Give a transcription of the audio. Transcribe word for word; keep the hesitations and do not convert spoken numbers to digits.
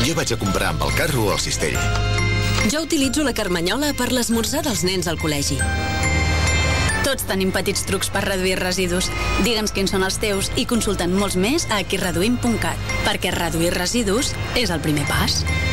Jo vaig a comprar amb el carro o el cistell. Jo utilitzo la carmanyola per l'esmorzar dels nens al col·legi. Tots tenim petits trucs per reduir residus. Digue'ns quins són els teus i consulta'n molts més a aquí reduïm punt cat, perquè reduir residus és el primer pas.